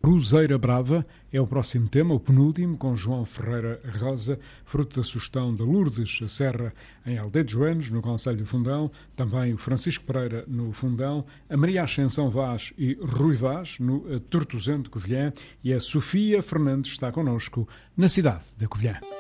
Cruzeira Brava é o próximo tema, o penúltimo, com João Ferreira Rosa, fruto da sugestão de Lourdes Serra, em Aldeia de Joanes, no concelho do Fundão, também o Francisco Pereira, no Fundão, a Maria Ascensão Vaz e Rui Vaz, no Tortozendo de Covilhã, e a Sofia Fernandes está connosco, na cidade de Covilhã.